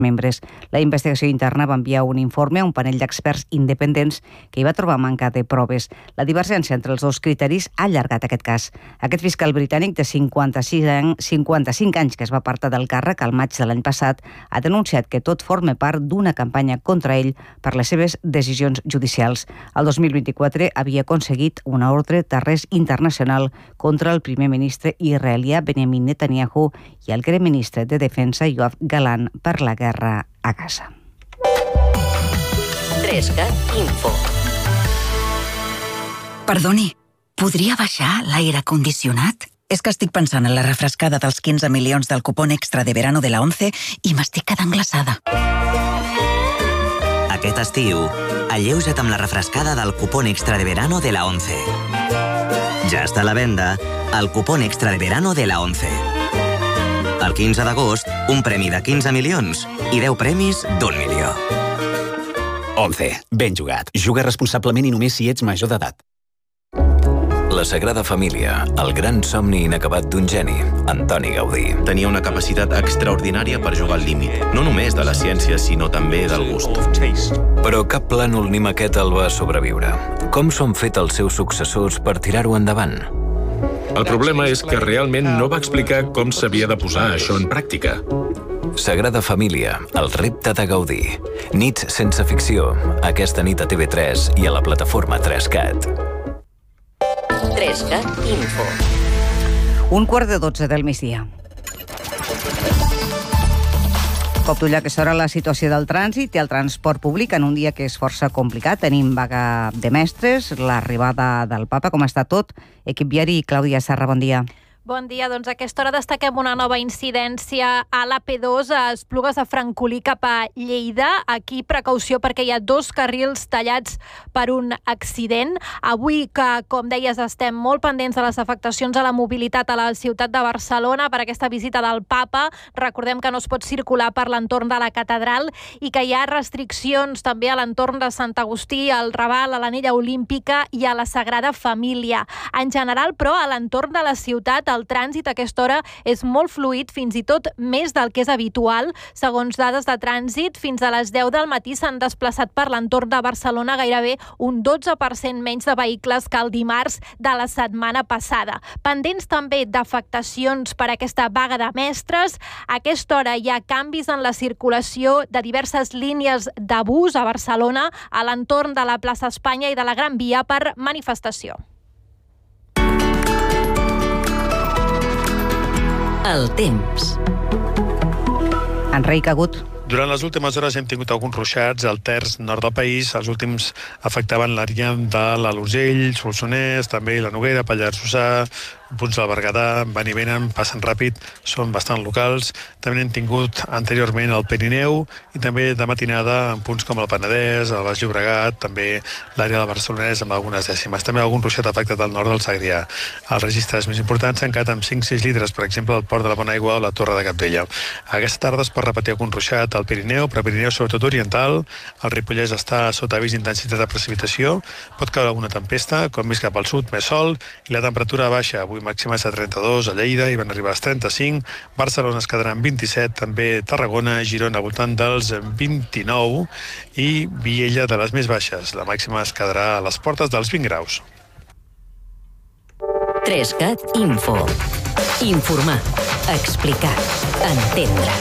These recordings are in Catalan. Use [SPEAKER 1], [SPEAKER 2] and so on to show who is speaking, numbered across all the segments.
[SPEAKER 1] membres. La investigació interna va enviar un informe a un panell d'experts independents que hi va trobar manca de proves. La divergència entre els dos criteris ha allargat aquest cas. Aquest fiscal britànic de 55 anys que es va apartar del càrrec al maig de l'any passat ha denunciat que tot forma part d'una campanya contra ell per les seves decisions judicials. El 2024 havia aconseguit una ordre d'arrest internacional contra el primer ministre israelià Benjamin Netanyahu i el gremi ministre de Defensa Yoav Gallant per la guerra a Gaza.
[SPEAKER 2] 3CAT Info.
[SPEAKER 3] Perdoni, podria baixar l'aire condicionat? És que estic pensant en la refrescada dels 15 milions del cupón extra de verano de la 11 i m'estic quedant glaçada.
[SPEAKER 4] Aquest estiu, alleuja't amb la refrescada del cupón extra de verano de la 11. Ja està a la venda el cupón extra de verano de la 11. El 15 d'agost, un premi de 15 milions i 10 premis d'1 milió.
[SPEAKER 5] 11. Ben jugat. Juga responsablement i només si ets major d'edat.
[SPEAKER 6] La Sagrada Família, el gran somni inacabat d'un geni, Antoni Gaudí.
[SPEAKER 7] Tenia una capacitat extraordinària per jugar al límit, no només de la ciència, sinó també del gust.
[SPEAKER 6] Però cap plànol ni maqueta el va sobreviure. Com s'han fet els seus successors per tirar-ho endavant?
[SPEAKER 8] El problema és que realment no va explicar com s'havia de posar això en pràctica.
[SPEAKER 6] Sagrada Família, el repte de Gaudí. Nits sense ficció, aquesta nit a TV3 i a la plataforma 3CAT.
[SPEAKER 2] 3CAT Info.
[SPEAKER 1] 11:45 del migdia. Cop d'ull a aquesta hora la situació del trànsit i el transport públic en un dia que és força complicat. Tenim vaga de mestres, l'arribada del papa, com està tot? Equip viari, Clàudia Serra, bon dia.
[SPEAKER 9] Bon dia, doncs a aquesta hora destaquem una nova incidència a l'AP2 a Esplugues de Francolí cap a Lleida. Aquí precaució perquè hi ha 2 carrils tallats per un accident. Avui que, com deies, estem molt pendents de les afectacions a la mobilitat a la ciutat de Barcelona per aquesta visita del papa. Recordem que no es pot circular per l'entorn de la catedral i que hi ha restriccions també a l'entorn de Sant Agustí, al Raval, a l'Anella Olímpica i a la Sagrada Família. En general, però, a l'entorn de la ciutat, el trànsit a aquesta hora és molt fluid, fins i tot més del que és habitual. Segons dades de trànsit, fins a les 10 del matí s'han desplaçat per l'entorn de Barcelona gairebé un 12% menys de vehicles que el dimarts de la setmana passada. Pendents també d'afectacions per aquesta vaga de mestres. A aquesta hora hi ha canvis en la circulació de diverses línies de bus a Barcelona, a l'entorn de la plaça Espanya i de la Gran Via per manifestació.
[SPEAKER 2] El temps.
[SPEAKER 1] Enric Agut.
[SPEAKER 10] Durant les últimes hores hem tingut alguns ruixats al terç nord del país. Els últims afectaven l'àrea de l'Alt-Urgell, Solsonès, també la Noguera, Pallars Jussà, punts del Berguedà, van i venen, passen ràpid, són bastant locals. També hem tingut anteriorment el Pirineu i també de matinada en punts com el Penedès, el Baix Llobregat, també l'àrea del Barcelonès amb algunes dècimes. També algun ruixat afectat al nord del Segrià. Els registres més importants s'han quedat amb 5-6 litres, per exemple, al Port de la Bonaigua o la Torre de Cabdella. Aquesta tarda es pot repetir algun ruixat al Pirineu, però Pirineu sobretot oriental. El Ripollès està sota avís d'intensitat de precipitació. Pot caure alguna tempesta, com més cap al sud, més sol, i la temperatura baixa. Avui màximes de 32 a Lleida i van arribar als 35. Barcelona es quedarà en 27, també Tarragona, Girona al voltant dels 29 i Viella de les més baixes. La màxima es quedarà a les portes dels 20 graus.
[SPEAKER 2] 3CAT Info. Informar, explicar, entendre.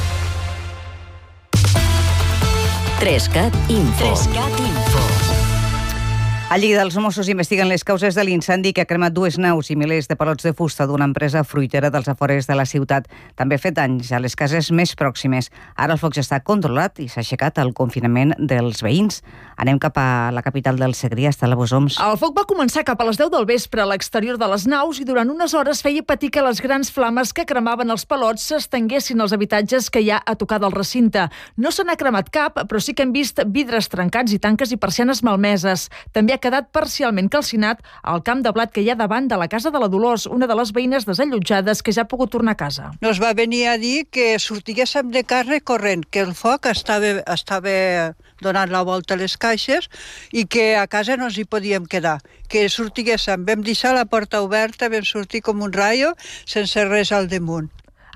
[SPEAKER 2] 3CAT Info. 3CAT Info.
[SPEAKER 1] A Lleida, els Mossos investiguen les causes de l'incendi que ha cremat 2 naus i milers de palots de fusta d'una empresa fruitera dels afores de la ciutat. També ha fet danys a les cases més pròximes. Ara el foc ja està controlat i s'ha aixecat el confinament dels veïns. Anem cap a la capital del Segrià, Estela Bosoms.
[SPEAKER 11] El foc va començar cap a les 10 del vespre a l'exterior de les naus i durant unes hores feia patir que les grans flames que cremaven els palots s'estenguessin als habitatges que hi ha a tocar del recinte. No se n'ha cremat cap, però sí que hem vist vidres trencats i tanques i persianes malmeses. També ha quedat parcialment calcinat el camp de blat que hi ha davant de la casa de la Dolors, una de les veïnes desallotjades que ja ha pogut tornar a casa.
[SPEAKER 12] Nos va venir a dir que sortiguéssim de casa corrent, que el foc estava donant la volta a les caixes i que a casa no ens hi podíem quedar. Que sortiguéssim, vam deixar la porta oberta, vam sortir com un raio sense res al damunt.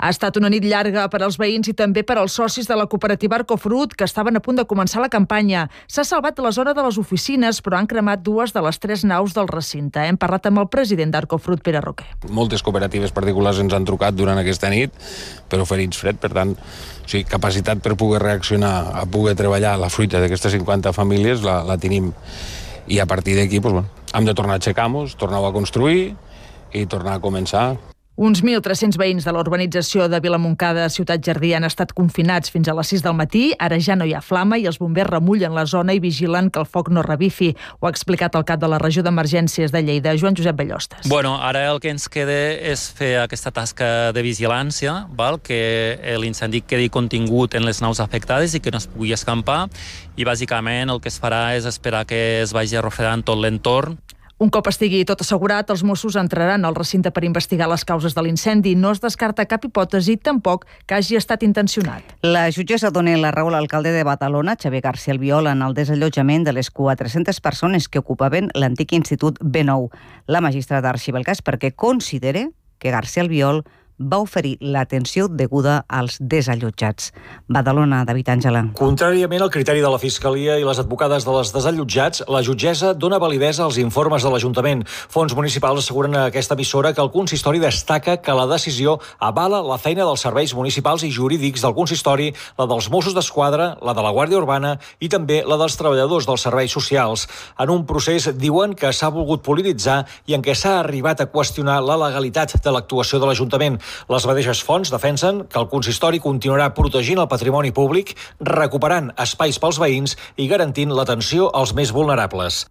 [SPEAKER 11] Ha estat una nit llarga per als veïns i també per als socis de la cooperativa Arcofrut, que estaven a punt de començar la campanya. S'ha salvat la zona de les oficines, però han cremat 2 de les 3 naus del recinte. Hem parlat amb el president d'Arcofrut, Pere Roquer.
[SPEAKER 13] Moltes cooperatives particulars ens han trucat durant aquesta nit per oferir-nos fred, per tant, capacitat per poder reaccionar, a poder treballar la fruita d'aquestes 50 famílies la tenim. I a partir d'aquí hem de tornar a aixecar-nos, tornar a construir i tornar a començar.
[SPEAKER 11] Uns 1.300 veïns de la urbanització de Vilamontcada, Ciutat Jardí, han estat confinats fins a les 6 del matí. Ara ja no hi ha flama i els bombers remullen la zona i vigilen que el foc no revifi. Ho ha explicat el cap de la regió d'emergències de Lleida, Joan Josep Bellostes.
[SPEAKER 14] Ara el que ens queda és fer aquesta tasca de vigilància, que l'incendi quedi contingut en les naus afectades i que no es pugui escampar. I bàsicament el que es farà és esperar que es vagi refredant tot l'entorn.
[SPEAKER 11] Un cop estigui tot assegurat, els Mossos entraran al recinte per investigar les causes de l'incendi. No es descarta cap hipòtesi, tampoc, que hagi estat intencionat.
[SPEAKER 1] La jutgessa dona la raó a l'alcalde de Badalona, Xavier García Albiol, en el desallotjament de les 400 persones que ocupaven l'antic Institut B9. La magistrada arxiva el cas perquè considera que García Albiol va oferir l'atenció deguda als desallotjats. Badalona, David Àngela.
[SPEAKER 15] Contràriament al criteri de la Fiscalia i les advocades de les desallotjats, la jutgessa dona validesa als informes de l'Ajuntament. Fons municipals asseguren a aquesta emissora que el consistori destaca que la decisió avala la feina dels serveis municipals i jurídics del consistori, la dels Mossos d'Esquadra, la de la Guàrdia Urbana i també la dels treballadors dels serveis socials. En un procés, diuen que s'ha volgut polititzar i en què s'ha arribat a qüestionar la legalitat de l'actuació de l'Ajuntament. Les mateixes fonts defensen que el consistori continuarà protegint el patrimoni públic, recuperant espais pels veïns i garantint l'atenció als més vulnerables.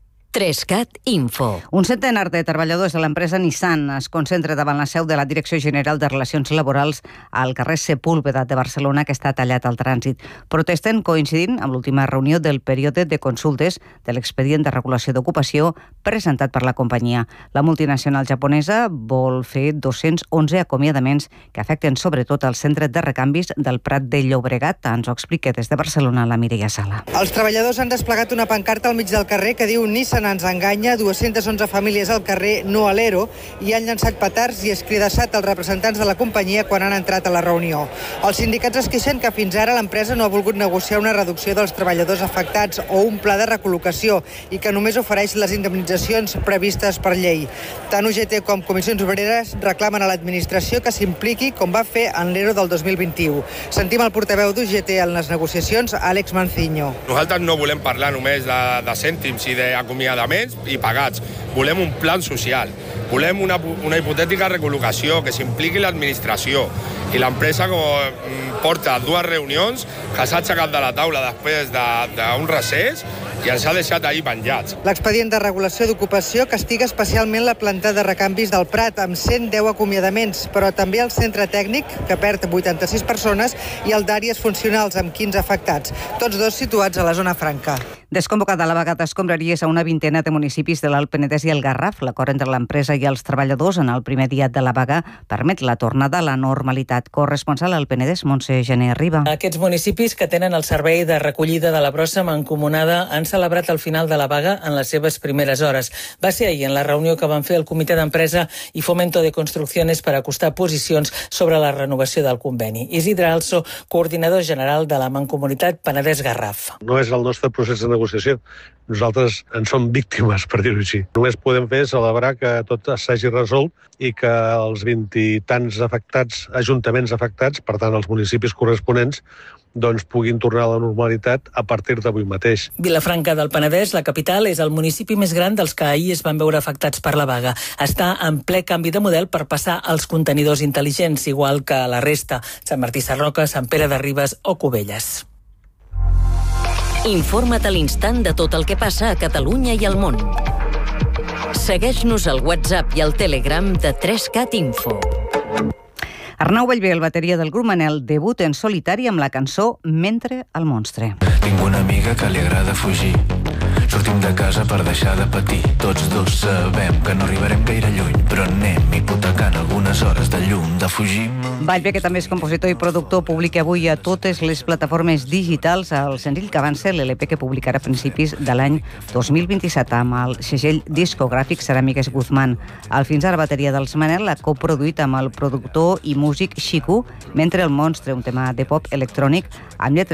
[SPEAKER 2] 3CAT Info.
[SPEAKER 1] Un centenar de treballadors de l'empresa Nissan es concentra davant la seu de la Direcció General de Relacions Laborals al carrer Sepúlveda de Barcelona, que està tallat al trànsit. Protesten coincidint amb l'última reunió del període de consultes de l'expedient de regulació d'ocupació presentat per la companyia. La multinacional japonesa vol fer 211 acomiadaments que afecten sobretot el centre de recanvis del Prat de Llobregat. Ens ho explica des de Barcelona la Mireia Sala.
[SPEAKER 16] Els treballadors han desplegat una pancarta al mig del carrer que diu Nissan ens enganya, 211 famílies al carrer, no a l'ERO, i han llançat petards i escridassat els representants de la companyia quan han entrat a la reunió. Els sindicats es queixen que fins ara l'empresa no ha volgut negociar una reducció dels treballadors afectats o un pla de recol·locació i que només ofereix les indemnitzacions previstes per llei. Tant UGT com Comissions Obreres reclamen a l'administració que s'impliqui com va fer en l'ERO del 2021. Sentim el portaveu d'UGT en les negociacions, Àlex Manciño.
[SPEAKER 17] Nosaltres no volem parlar només de cèntims i d'acomiadaments i pagats. Volem un plan social. Volem una hipotètica recol·locació, que s'impliqui l'administració. I l'empresa porta 2 reunions que s'ha aixecat de la taula després d'un recés i ens ha deixat ahir penjats.
[SPEAKER 16] L'expedient de regulació d'ocupació castiga especialment la planta de recanvis del Prat, amb 110 acomiadaments, però també el centre tècnic, que perd 86 persones, i el d'àrees funcionals, amb 15 afectats, tots dos situats a la zona franca.
[SPEAKER 1] Desconvocada la vaga d'escombraries a una vintena de municipis de l'Alt Penedès i el Garraf. L'acord entre l'empresa i els treballadors en el primer dia de la vaga permet la tornada a la normalitat. Corresponsal al Penedès, Montse Gené Riba.
[SPEAKER 18] Aquests municipis que tenen el servei de recollida de la brossa mancomunada han celebrat el final de la vaga en les seves primeres hores. Va ser ahir en la reunió que van fer el Comitè d'Empresa i Fomento de Construcciones per acostar posicions sobre la renovació del conveni. Isidre Also, coordinador general de la Mancomunitat Penedès-Garraf.
[SPEAKER 19] No és el nostre procés de negociació. Nosaltres en som víctimes, per dir-ho així. Només podem fer celebrar que tot s'hagi resolt i que els 20 i tants afectats, ajuntaments afectats, per tant els municipis corresponents, doncs puguin tornar a la normalitat a partir d'avui mateix.
[SPEAKER 18] Vilafranca del Penedès, la capital, és el municipi més gran dels que ahir es van veure afectats per la vaga. Està en ple canvi de model per passar als contenidors intel·ligents, igual que la resta, Sant Martí Sarroca, Sant Pere de Ribes o Cubelles.
[SPEAKER 2] Informa't a l'instant de tot el que passa a Catalunya i al món. Segueix-nos al WhatsApp i al Telegram de 3CAT Info.
[SPEAKER 1] Arnau Bellver, el bateria del grup Manel, debut en solitari amb la cançó Mentre el monstre.
[SPEAKER 20] Tinc una amiga que li agrada fugir
[SPEAKER 6] Sortim de casa per deixar de patir. Tots dos sabem que no arribarem gaire lluny, però anem hipotecant algunes hores de llum, de fugir.
[SPEAKER 1] Vallvé, que també és compositor i productor, publica avui a totes les plataformes digitals el senzill que avança l'LP que publicarà a principis de l'any 2027 amb el segell discogràfic Ceràmiques Guzmán. El Fins ara bateria dels Manel l'ha coproduït amb el productor i músic Xico, Mentre el monstre, un tema de pop electrònic amb lletres